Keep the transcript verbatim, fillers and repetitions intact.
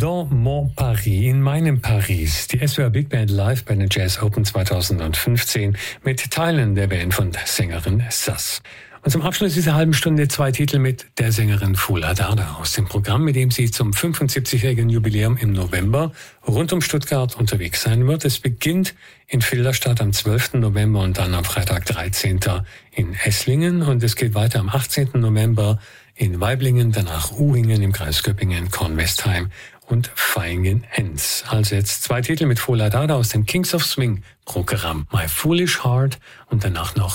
Dans mon Paris, in meinem Paris. Die S W R Big Band live bei den Jazz Open zweitausendfünfzehn mit Teilen der Band von Sängerin Sass. Und zum Abschluss dieser halben Stunde zwei Titel mit der Sängerin Fula Dada aus dem Programm, mit dem sie zum fünfundsiebzigjährigen Jubiläum im November rund um Stuttgart unterwegs sein wird. Es beginnt in Filderstadt am zwölften November und dann am Freitag dreizehnten in Esslingen. Und es geht weiter am achtzehnten November in Waiblingen, danach Uhingen im Kreis Göppingen, Kornwestheim und Vaihingen-Enz. Also jetzt zwei Titel mit Fula Dada aus dem Kings of Swing Programm. My Foolish Heart und danach noch